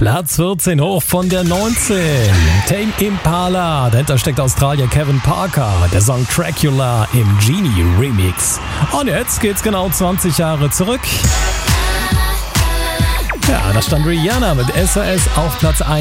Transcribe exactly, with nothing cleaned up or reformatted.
Platz vierzehn hoch von der neunzehn. Tame Impala. Dahinter steckt Australier Kevin Parker. Der Song Dracula im Genie Remix. Und jetzt geht's genau zwanzig Jahre zurück. Ja, da stand Rihanna mit S O S auf Platz eins.